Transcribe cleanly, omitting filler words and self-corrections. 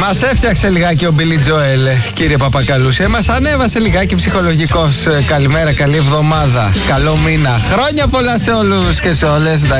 Μας έφτιαξε λιγάκι ο Billy Joel, κύριε Παπακαλούση. Μας ανέβασε λιγάκι ψυχολογικός. Καλημέρα, καλή εβδομάδα, καλό μήνα. Χρόνια πολλά σε όλους και σε όλες.